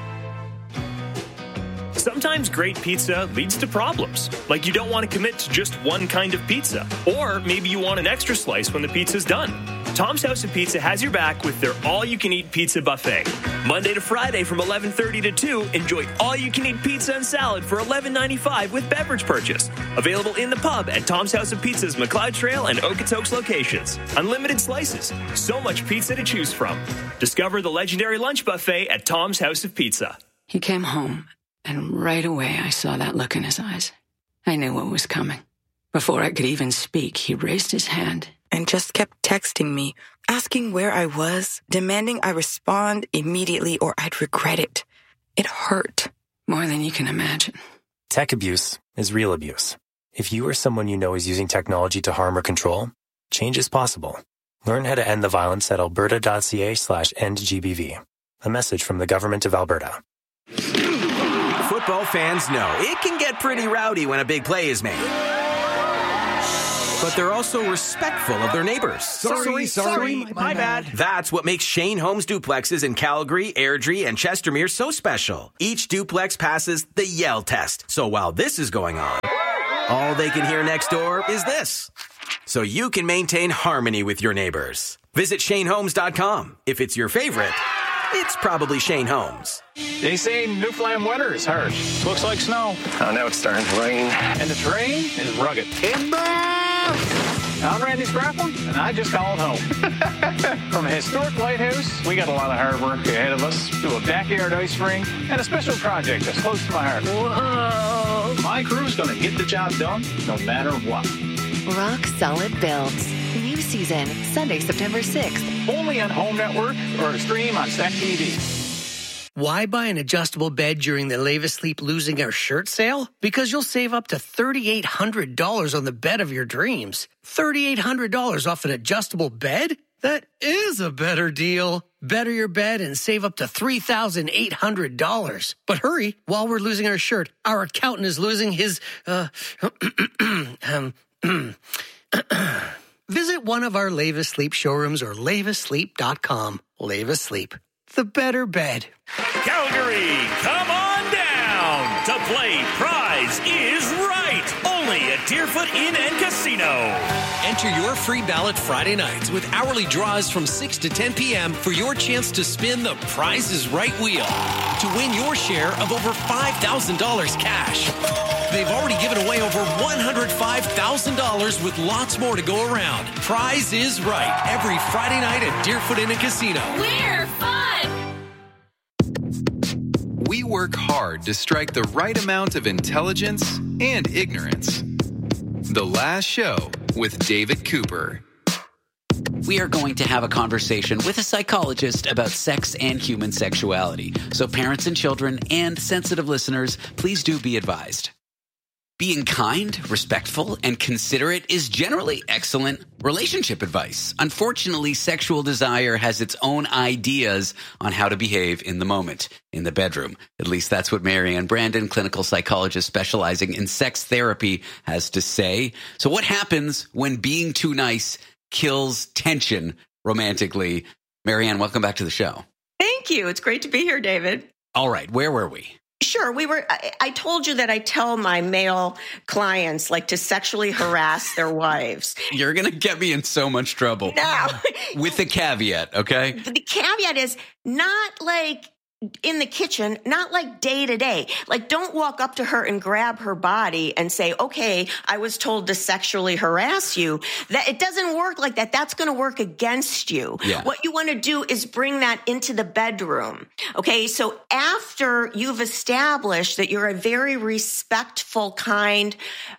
[SPEAKER 7] Sometimes great pizza leads to problems, like you don't want to commit to just one kind of pizza, or maybe you want an extra slice when the pizza's done. Tom's House of Pizza has your back with their all-you-can-eat pizza buffet. Monday to Friday from eleven thirty to two, enjoy all-you-can-eat pizza and salad for eleven ninety-five with beverage purchase. Available in the pub at Tom's House of Pizza's McLeod Trail and Okotoks locations. Unlimited slices. So much pizza to choose from. Discover the legendary lunch buffet at Tom's House of Pizza.
[SPEAKER 10] He came home, and right away I saw that look in his eyes. I knew what was coming. Before I could even speak, he raised his hand
[SPEAKER 11] and just kept texting me, asking where I was, demanding I respond immediately or I'd regret it. It hurt.
[SPEAKER 10] More than you can imagine.
[SPEAKER 12] Tech abuse is real abuse. If you or someone you know is using technology to harm or control, change is possible. Learn how to end the violence at alberta.ca slash endgbv. A message from the Government of Alberta.
[SPEAKER 13] Football fans know it can get pretty rowdy when a big play is made. But they're also respectful of their neighbors.
[SPEAKER 5] Sorry, sorry, sorry my,
[SPEAKER 13] my bad. bad. That's what makes Shane Homes duplexes in Calgary, Airdrie, and Chestermere so special. Each duplex passes the Yell test. So while this is going on, all they can hear next door is this. So you can maintain harmony with your neighbors. Visit Shane Homes dot com. If it's your favorite, it's probably Shane Homes.
[SPEAKER 14] They say Newfoundland winter is harsh. Looks like snow.
[SPEAKER 15] Oh, now it's starting to rain.
[SPEAKER 14] And the terrain is rugged. I'm Randy Scraplin, and I just called home. From a historic lighthouse, we got a lot of hard work ahead of us, to a backyard ice rink, and a special project that's close to my heart. Whoa! My crew's going to get the job done, no matter what.
[SPEAKER 16] Rock Solid Builds. New season, Sunday, September sixth.
[SPEAKER 14] Only on Home Network or stream on Stack T V.
[SPEAKER 19] Why buy an adjustable bed during the Leva Sleep Losing Our Shirt sale? Because you'll save up to three thousand eight hundred dollars on the bed of your dreams. three thousand eight hundred dollars off an adjustable bed? That is a better deal. Better your bed and save up to three thousand eight hundred dollars. But hurry, while we're losing our shirt, our accountant is losing his, uh, um, visit one of our Leva Sleep showrooms or leva sleep dot com. Leva Sleep, the better bed.
[SPEAKER 7] Calgary, come on down to play Prize is Right. Only at Deerfoot Inn and Casino.
[SPEAKER 29] Enter your free ballot Friday nights with hourly draws from six to ten p.m. for your chance to spin the Prize is Right wheel to win your share of over five thousand dollars cash. They've already given away over one hundred five thousand dollars with lots more to go around. Prize is Right every Friday night at Deerfoot Inn and Casino.
[SPEAKER 8] We're fun!
[SPEAKER 1] We work hard to strike the right amount of intelligence and ignorance. The Last Show with David Cooper.
[SPEAKER 22] We are going to have a conversation with a psychologist about sex and human sexuality. So parents and children and sensitive listeners, please do be advised. Being kind, respectful, and considerate is generally excellent relationship advice. Unfortunately, sexual desire has its own ideas on how to behave in the moment, in the bedroom. At least that's what Marianne Brandon, clinical psychologist specializing in sex therapy, has to say. So what happens when being too nice kills tension romantically? Marianne, welcome back to the show.
[SPEAKER 28] Thank you. It's great to be here, David.
[SPEAKER 22] All right. Where were we?
[SPEAKER 28] Sure. We were, I, I told you that I tell my male clients like to sexually harass their wives.
[SPEAKER 22] You're going to get me in so much trouble.
[SPEAKER 28] No.
[SPEAKER 22] With the caveat, okay?
[SPEAKER 28] The caveat is not like in the kitchen, not like day to day. Like, don't walk up to her and grab her body and say, okay, I was told to sexually harass you. That it doesn't work like that. That's going to work against you.
[SPEAKER 22] Yeah.
[SPEAKER 28] What you want to do is bring that into the bedroom. Okay. So after you've established that you're a very respectful, kind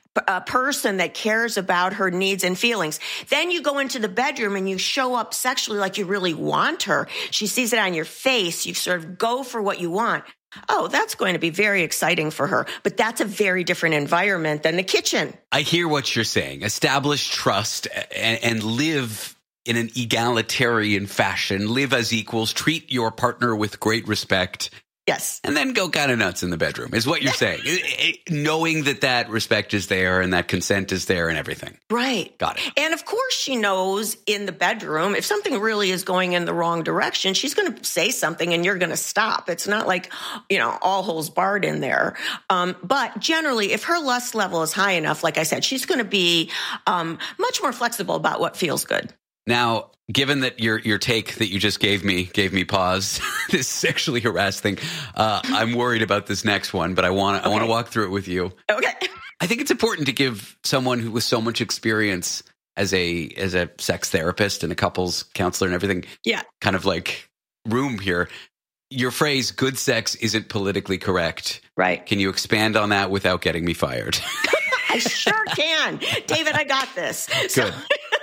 [SPEAKER 28] a person that cares about her needs and feelings. Then you go into the bedroom and you show up sexually like you really want her. She sees it on your face. You sort of go for what you want. Oh, that's going to be very exciting for her. But that's a very different environment than the kitchen.
[SPEAKER 22] I hear what you're saying. Establish trust and, and live in an egalitarian fashion. Live as equals. Treat your partner with great respect.
[SPEAKER 28] Yes.
[SPEAKER 22] And then go kind of nuts in the bedroom is what you're saying. Knowing that that respect is there and that consent is there and everything.
[SPEAKER 28] Right.
[SPEAKER 22] Got it.
[SPEAKER 28] And of course she knows in the bedroom, if something really is going in the wrong direction, she's going to say something and you're going to stop. It's not like, you know, all holes barred in there. Um, but generally, if her lust level is high enough, like I said, she's going to be um, much more flexible about what feels good.
[SPEAKER 22] Now, given that your your take that you just gave me gave me pause, this sexually harassed thing, uh, I'm worried about this next one, but I want to okay. I want to walk through it with you.
[SPEAKER 28] Okay.
[SPEAKER 22] I think it's important to give someone who with so much experience as a as a sex therapist and a couples counselor and everything,
[SPEAKER 28] yeah,
[SPEAKER 22] kind of like room here. Your phrase "good sex isn't politically correct."
[SPEAKER 28] Right.
[SPEAKER 22] Can you expand on that without getting me fired?
[SPEAKER 28] I sure can. David, I got this.
[SPEAKER 22] Good.
[SPEAKER 28] So,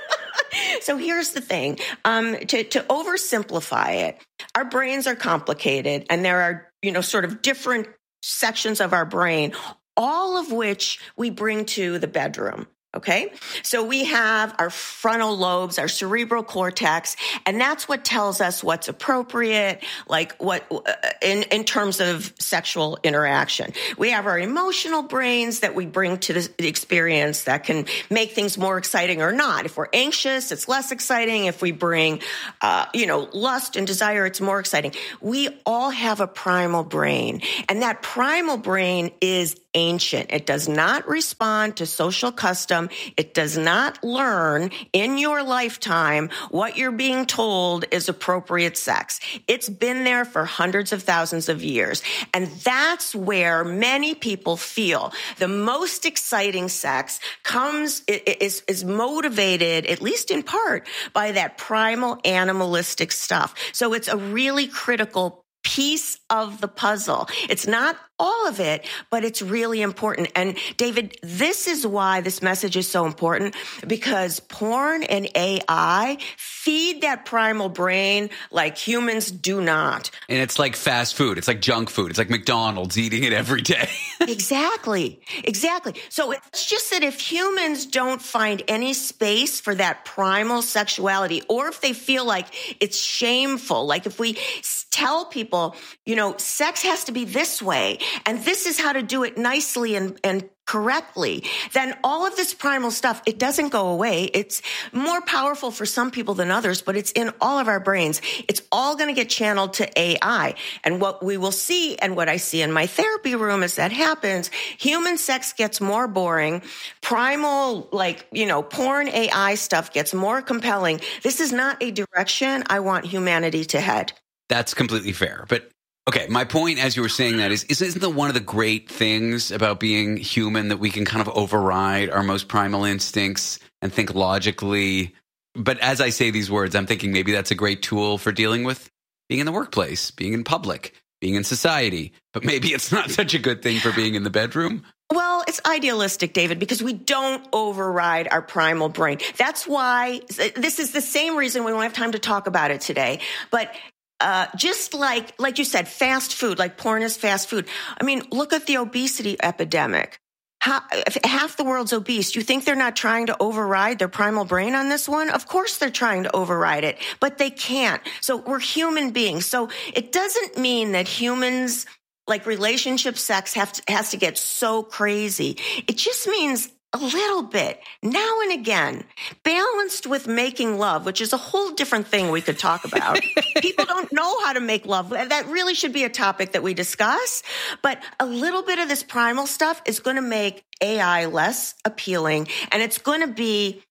[SPEAKER 28] so here's the thing. Um, to, to oversimplify it, our brains are complicated, and there are, you know, sort of different sections of our brain, all of which we bring to the bedroom. Okay, so we have our frontal lobes, our cerebral cortex, and that's what tells us what's appropriate, like what in, in terms of sexual interaction. We have our emotional brains that we bring to the experience that can make things more exciting or not. If we're anxious, it's less exciting. If we bring, uh, you know, lust and desire, it's more exciting. We all have a primal brain, and that primal brain is ancient. It does not respond to social custom. It does not learn in your lifetime what you're being told is appropriate sex. It's been there for hundreds of thousands of years. And that's where many people feel the most exciting sex comes, is, is motivated, at least in part, by that primal animalistic stuff. So it's a really critical piece of the puzzle. It's not all of it, but it's really important. And David, this is why this message is so important, because porn and A I feed that primal brain like humans do not.
[SPEAKER 22] And it's like fast food. It's like junk food. It's like McDonald's eating it every day.
[SPEAKER 28] Exactly. Exactly. So it's just that if humans don't find any space for that primal sexuality, or if they feel like it's shameful, like if we tell people, you know, sex has to be this way, and this is how to do it nicely and, and correctly, then all of this primal stuff, it doesn't go away. It's more powerful for some people than others, but it's in all of our brains. It's all going to get channeled to A I. And what we will see, and what I see in my therapy room as that happens, human sex gets more boring. Primal, like, you know, porn A I stuff gets more compelling. This is not a direction I want humanity to head.
[SPEAKER 22] That's completely fair. But okay, my point as you were saying that is, isn't the one of the great things about being human that we can kind of override our most primal instincts and think logically? But as I say these words, I'm thinking maybe that's a great tool for dealing with being in the workplace, being in public, being in society. But maybe it's not such a good thing for being in the bedroom.
[SPEAKER 28] Well, it's idealistic, David, because we don't override our primal brain. That's why this is the same reason we won't have time to talk about it today. But Uh, just like, like you said, fast food, like porn is fast food. I mean, look at the obesity epidemic. How, if half the world's obese. You think they're not trying to override their primal brain on this one? Of course they're trying to override it, but they can't. So we're human beings. So it doesn't mean that humans, like relationship sex, have to, has to get so crazy. It just means a little bit, now and again, balanced with making love, which is a whole different thing we could talk about. People don't know how to make love. That really should be a topic that we discuss. But a little bit of this primal stuff is going to make A I less appealing, and it's going to be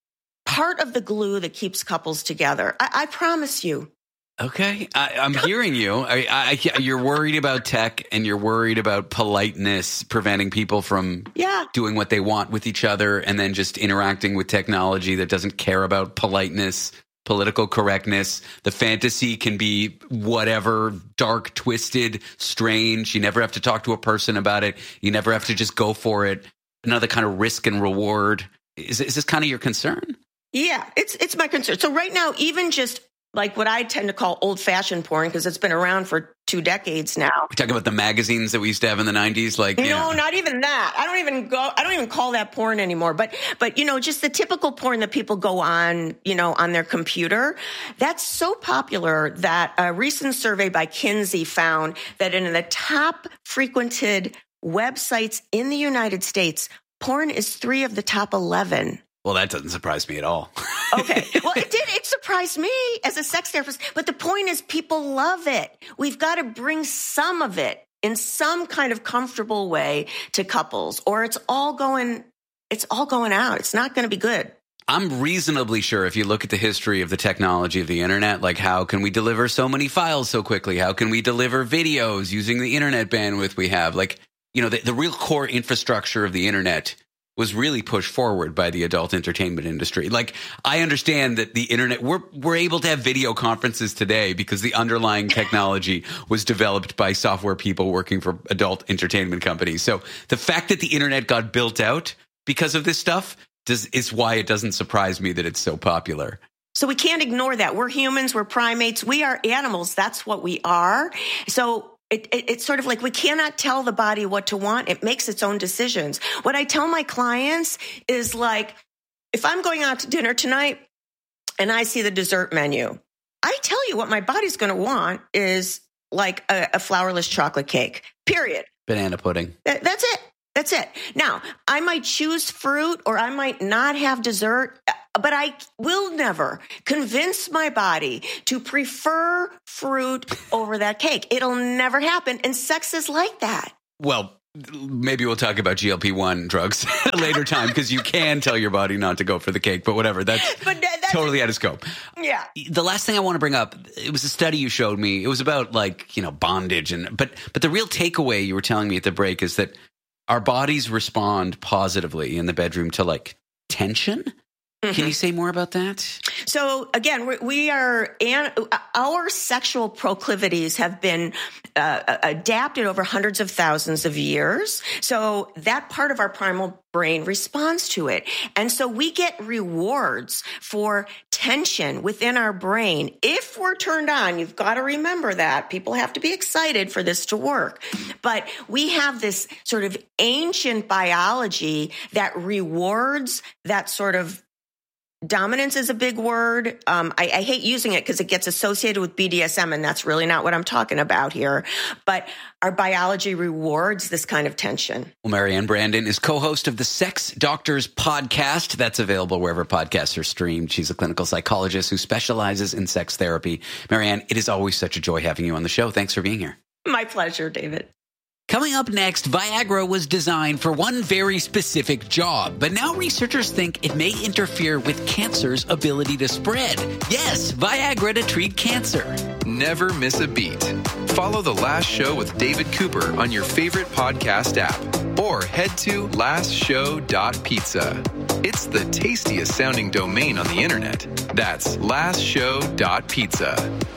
[SPEAKER 28] part of the glue that keeps couples together. I, I promise you.
[SPEAKER 22] Okay, I, I'm hearing you. I, I, you're worried about tech, and you're worried about politeness preventing people from
[SPEAKER 28] yeah.
[SPEAKER 22] doing what they want with each other, and then just interacting with technology that doesn't care about politeness, political correctness. The fantasy can be whatever, dark, twisted, strange. You never have to talk to a person about it. You never have to just go for it. Another kind of risk and reward. Is, is this kind of your concern?
[SPEAKER 28] Yeah, it's it's my concern. So right now, even just like what I tend to call old-fashioned porn, because it's been around for two decades now.
[SPEAKER 22] We're talking about the magazines that we used to have in the nineties, like
[SPEAKER 28] no,
[SPEAKER 22] yeah.
[SPEAKER 28] not even that. I don't even go. I don't even call that porn anymore. But but you know, just the typical porn that people go on, you know, on their computer. That's so popular that a recent survey by Kinsey found that in the top frequented websites in the United States, porn is three of the top eleven.
[SPEAKER 22] Well, that doesn't surprise me at all.
[SPEAKER 28] Okay. Well, it did. It surprised me as a sex therapist. But the point is, people love it. We've got to bring some of it in some kind of comfortable way to couples, or it's all going, it's all going out. It's not going to be good.
[SPEAKER 22] I'm reasonably sure if you look at the history of the technology of the internet, like how can we deliver so many files so quickly? How can we deliver videos using the internet bandwidth we have? Like, you know, the, the real core infrastructure of the internet was really pushed forward by the adult entertainment industry. Like, I understand that the internet, we're, we're able to have video conferences today because the underlying technology was developed by software people working for adult entertainment companies. So the fact that the internet got built out because of this stuff does, is why it doesn't surprise me that it's so popular.
[SPEAKER 28] So we can't ignore that. We're humans, we're primates, we are animals. That's what we are. So It, it, it's sort of like we cannot tell the body what to want. It makes its own decisions. What I tell my clients is like, if I'm going out to dinner tonight and I see the dessert menu, I tell you what my body's going to want is like a, a flourless chocolate cake, period.
[SPEAKER 22] Banana pudding.
[SPEAKER 28] That, that's it. That's it. Now, I might choose fruit or I might not have dessert, but I will never convince my body to prefer fruit over that cake. It'll never happen. And sex is like that.
[SPEAKER 22] Well, maybe we'll talk about G L P one drugs at a later time because you can tell your body not to go for the cake, but whatever. That's, but that's totally out of scope.
[SPEAKER 28] Yeah.
[SPEAKER 22] The last thing I want to bring up, it was a study you showed me. It was about like, you know, bondage. and But but the real takeaway you were telling me at the break is that our bodies respond positively in the bedroom to like tension. Mm-hmm. Can you say more about that?
[SPEAKER 28] So again, we, we are, and our sexual proclivities have been uh, adapted over hundreds of thousands of years. So that part of our primal brain responds to it. And so we get rewards for tension within our brain. If we're turned on, you've got to remember that. People have to be excited for this to work. But we have this sort of ancient biology that rewards that sort of dominance is a big word. Um, I, I hate using it because it gets associated with B D S M, and that's really not what I'm talking about here. But our biology rewards this kind of tension.
[SPEAKER 22] Well, Marianne Brandon is co-host of the Sex Doctors podcast. That's available wherever podcasts are streamed. She's a clinical psychologist who specializes in sex therapy. Marianne, it is always such a joy having you on the show. Thanks for being here.
[SPEAKER 28] My pleasure, David.
[SPEAKER 22] Coming up next, Viagra was designed for one very specific job, but now researchers think it may interfere with cancer's ability to spread. Yes, Viagra to treat cancer.
[SPEAKER 1] Never miss a beat. Follow The Last Show with David Cooper on your favorite podcast app or head to last show dot pizza. It's the tastiest sounding domain on the internet. That's last show dot pizza.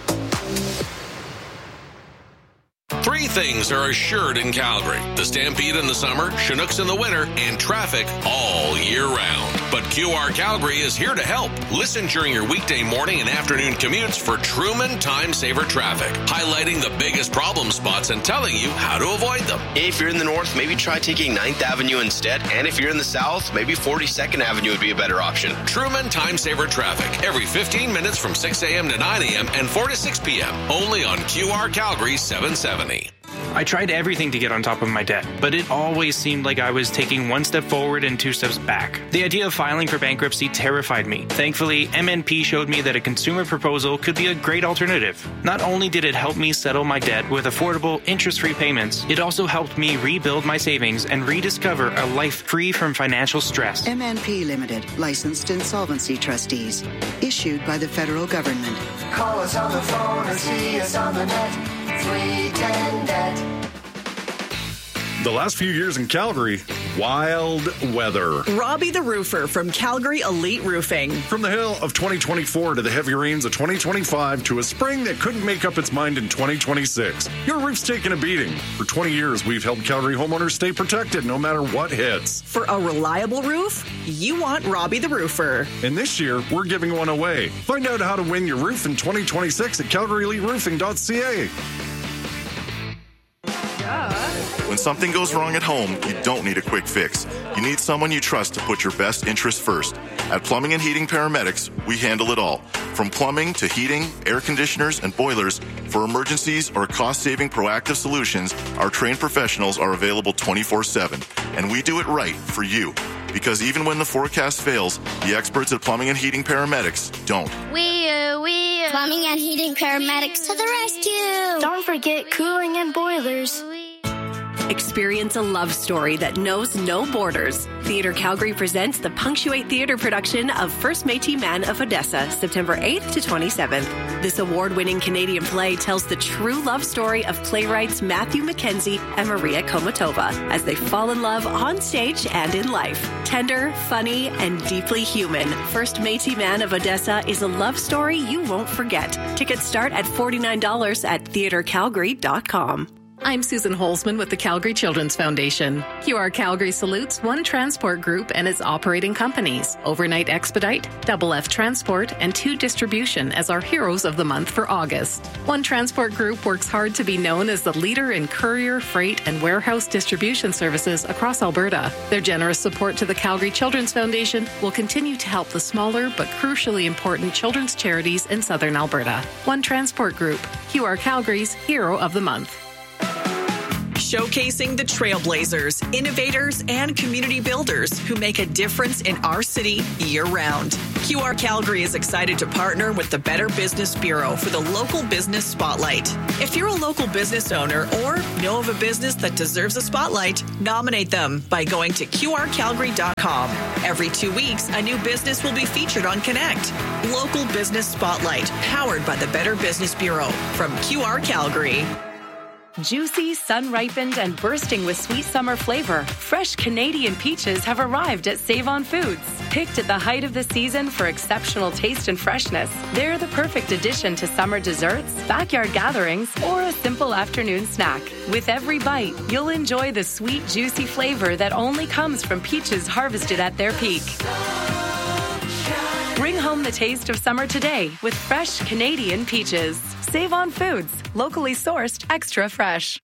[SPEAKER 17] Three things are assured in Calgary: the Stampede in the summer, Chinooks in the winter, and traffic all year round. But Q R Calgary is here to help. Listen during your weekday morning and afternoon commutes for Truman Time Saver Traffic, highlighting the biggest problem spots and telling you how to avoid them.
[SPEAKER 2] If you're in the north, maybe try taking ninth Avenue instead. And if you're in the south, maybe forty-second Avenue would be a better option.
[SPEAKER 17] Truman Time Saver Traffic, every fifteen minutes from six a.m. to nine a.m. and four to six p.m. Only on Q R Calgary seven seventy.
[SPEAKER 4] I tried everything to get on top of my debt, but it always seemed like I was taking one step forward and two steps back. The idea of filing for bankruptcy terrified me. Thankfully, M N P showed me that a consumer proposal could be a great alternative. Not only did it help me settle my debt with affordable, interest-free payments, it also helped me rebuild my savings and rediscover a life free from financial stress.
[SPEAKER 6] M N P Limited, licensed insolvency trustees, issued by the federal government.
[SPEAKER 15] Call us on the phone or see us on the net. three ten debt.
[SPEAKER 18] The last few years in Calgary, wild weather.
[SPEAKER 3] Robbie the Roofer from Calgary Elite Roofing.
[SPEAKER 18] From the hail of twenty twenty-four to the heavy rains of twenty twenty-five to a spring that couldn't make up its mind in twenty twenty-six, your roof's taken a beating. For twenty years, we've helped Calgary homeowners stay protected no matter what hits.
[SPEAKER 3] For a reliable roof, you want Robbie the Roofer.
[SPEAKER 18] And this year, we're giving one away. Find out how to win your roof in twenty twenty-six at calgary elite roofing dot c a.
[SPEAKER 20] When something goes wrong at home, you don't need a quick fix. You need someone you trust to put your best interests first. At Plumbing and Heating Paramedics, we handle it all. From plumbing to heating, air conditioners, and boilers, for emergencies or cost-saving proactive solutions, our trained professionals are available twenty-four seven. And we do it right for you. Because even when the forecast fails, the experts at Plumbing and Heating Paramedics don't.
[SPEAKER 21] We, uh, we, uh, Plumbing and Heating Paramedics to the rescue! Don't forget cooling and boilers.
[SPEAKER 9] Experience a love story that knows no borders. Theatre Calgary presents the Punctuate Theatre production of First Métis Man of Odessa, September eighth to twenty-seventh. This award-winning Canadian play tells the true love story of playwrights Matthew Mackenzie and Maria Komotova as they fall in love on stage and in life. Tender, funny, and deeply human, First Métis Man of Odessa is a love story you won't forget. Tickets start at forty-nine dollars at theatre calgary dot com.
[SPEAKER 10] I'm Susan Holzman with the Calgary Children's Foundation. Q R Calgary salutes One Transport Group and its operating companies, Overnight Expedite, Double F Transport, and Two Distribution as our heroes of the month for August. One Transport Group works hard to be known as the leader in courier, freight, and warehouse distribution services across Alberta. Their generous support to the Calgary Children's Foundation will continue to help the smaller but crucially important children's charities in southern Alberta. One Transport Group, Q R Calgary's Hero of the Month.
[SPEAKER 3] Showcasing the trailblazers, innovators, and community builders who make a difference in our city year-round. Q R Calgary is excited to partner with the Better Business Bureau for the Local Business Spotlight. If you're a local business owner or know of a business that deserves a spotlight, nominate them by going to Q R calgary dot com. Every two weeks, a new business will be featured on Connect. Local Business Spotlight, powered by the Better Business Bureau from Q R Calgary.
[SPEAKER 11] Juicy, sun-ripened, and bursting with sweet summer flavor, fresh Canadian peaches have arrived at Save-On Foods. Picked at the height of the season for exceptional taste and freshness, they're the perfect addition to summer desserts, backyard gatherings, or a simple afternoon snack. With every bite, you'll enjoy the sweet, juicy flavor that only comes from peaches harvested at their peak. Bring home the taste of summer today with fresh Canadian peaches. Save on Foods, locally sourced, extra fresh.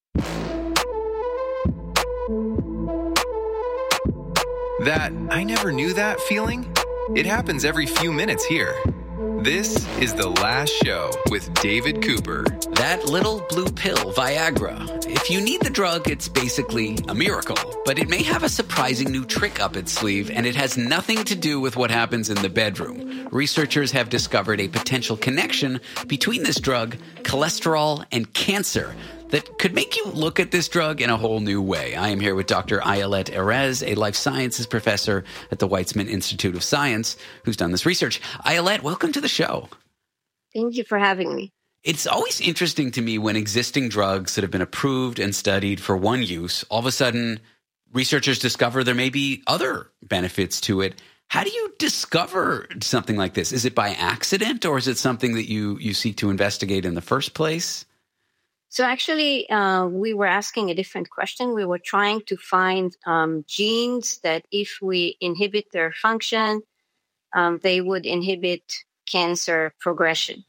[SPEAKER 1] That I never knew that feeling? It happens every few minutes here. This is The Last Show with David Cooper.
[SPEAKER 22] That little blue pill, Viagra. If you need the drug, it's basically a miracle. But it may have a surprising new trick up its sleeve, and it has nothing to do with what happens in the bedroom. Researchers have discovered a potential connection between this drug, cholesterol, and cancer that could make you look at this drug in a whole new way. I am here with Doctor Ayelet Erez, a life sciences professor at the Weizmann Institute of Science, who's done this research. Ayelet, welcome to the show.
[SPEAKER 12] Thank you for having me.
[SPEAKER 22] It's always interesting to me when existing drugs that have been approved and studied for one use, all of a sudden researchers discover there may be other benefits to it. How do you discover something like this? Is it by accident, or is it something that you, you seek to investigate in the first place?
[SPEAKER 12] So actually, uh, we were asking a different question. We were trying to find um, genes that if we inhibit their function, um, they would inhibit cancer progression.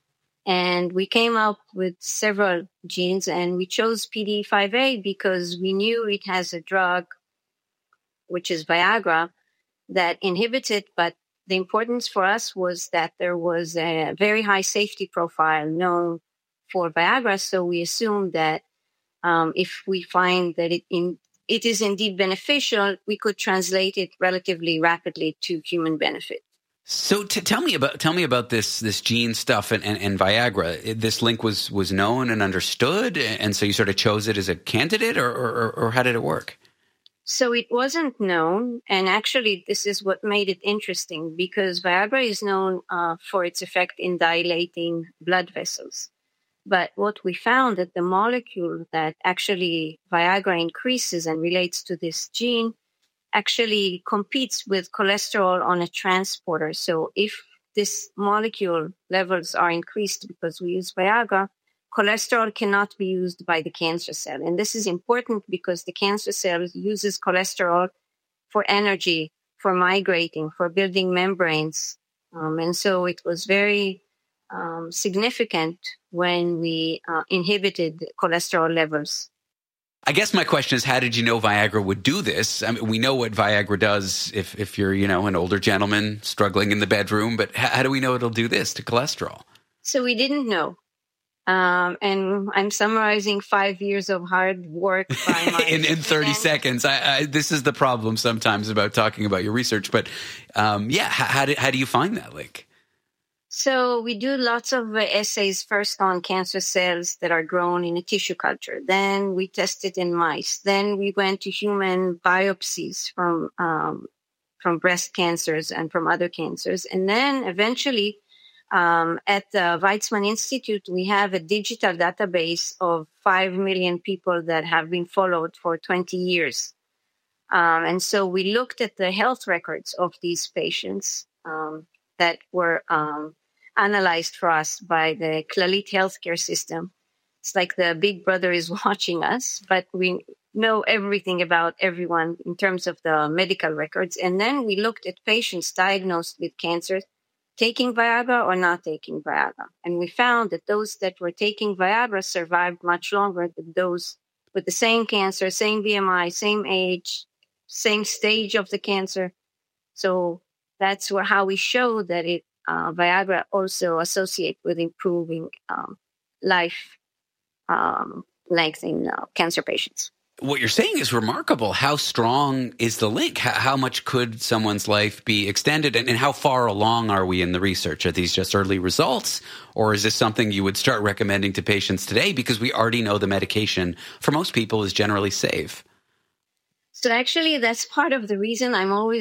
[SPEAKER 12] And we came up with several genes, and we chose P D E five A because we knew it has a drug, which is Viagra, that inhibits it. But the importance for us was that there was a very high safety profile known for Viagra, so we assumed that um, if we find that it in, it is indeed beneficial, we could translate it relatively rapidly to human benefit.
[SPEAKER 22] So to tell me about tell me about this this gene stuff and, and, and Viagra. This link was was known and understood, and so you sort of chose it as a candidate, or or, or how did it work?
[SPEAKER 12] So it wasn't known, and actually this is what made it interesting, because Viagra is known uh, for its effect in dilating blood vessels. But what we found that the molecule that actually Viagra increases and relates to this gene actually competes with cholesterol on a transporter. So if this molecule levels are increased because we use Viagra, cholesterol cannot be used by the cancer cell. And this is important because the cancer cell uses cholesterol for energy, for migrating, for building membranes. Um, and so it was very um, significant when we uh, inhibited cholesterol levels.
[SPEAKER 22] I guess my question is, how did you know Viagra would do this? I mean, we know what Viagra does if, if you're, you know, an older gentleman struggling in the bedroom, but how, how do we know it'll do this to cholesterol?
[SPEAKER 12] So we didn't know. Um, and I'm summarizing five years of hard work by my
[SPEAKER 22] in, in thirty seconds. I, I, this is the problem sometimes about talking about your research, but um, yeah, how, how, do, how do you find that link?
[SPEAKER 12] So we do lots of uh, assays first on cancer cells that are grown in a tissue culture. Then we test it in mice. Then we went to human biopsies from um, from breast cancers and from other cancers. And then eventually um, at the Weizmann Institute, we have a digital database of five million people that have been followed for twenty years. Um, and so we looked at the health records of these patients um, that were um, analyzed for us by the Clalit healthcare system. It's like the big brother is watching us, but we know everything about everyone in terms of the medical records. And then we looked at patients diagnosed with cancer, taking Viagra or not taking Viagra. And we found that those that were taking Viagra survived much longer than those with the same cancer, same B M I, same age, same stage of the cancer. So that's where, how we show that it uh, Viagra also associate with improving um, life um, length in uh, cancer patients.
[SPEAKER 22] What you're saying is remarkable. How strong is the link? How, how much could someone's life be extended? And, and how far along are we in the research? Are these just early results? Or is this something you would start recommending to patients today? Because we already know the medication for most people is generally safe.
[SPEAKER 12] So actually, that's part of the reason I'm always